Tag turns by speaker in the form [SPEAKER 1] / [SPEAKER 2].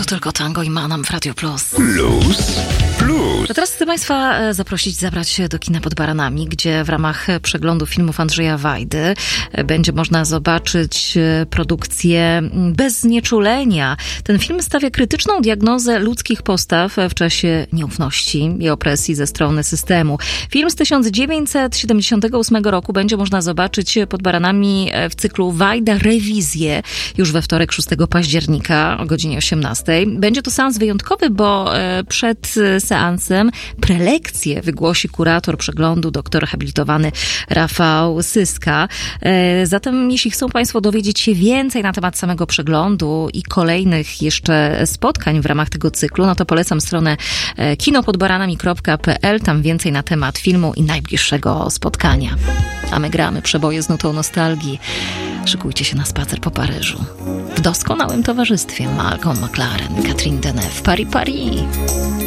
[SPEAKER 1] tylko tango i Manam w Radio Plus.
[SPEAKER 2] Plus.
[SPEAKER 1] To teraz chcę Państwa zabrać się do kina Pod Baranami, gdzie w ramach przeglądu filmów Andrzeja Wajdy będzie można zobaczyć produkcję Bez znieczulenia. Ten film stawia krytyczną diagnozę ludzkich postaw w czasie nieufności i opresji ze strony systemu. Film z 1978 roku będzie można zobaczyć Pod Baranami w cyklu Wajda Rewizje już we wtorek 6 października o godzinie 18. Będzie to seans wyjątkowy, bo przed seansem prelekcję wygłosi kurator przeglądu, doktor habilitowany Rafał Syska. Zatem jeśli chcą Państwo dowiedzieć się więcej na temat samego przeglądu i kolejnych jeszcze spotkań w ramach tego cyklu, no to polecam stronę kinopodbaranami.pl. Tam więcej na temat filmu i najbliższego spotkania. A my gramy przeboje z nutą nostalgii. Szykujcie się na spacer po Paryżu. W doskonałym towarzystwie Malcolm McLaren, Catherine Deneuve, Paris.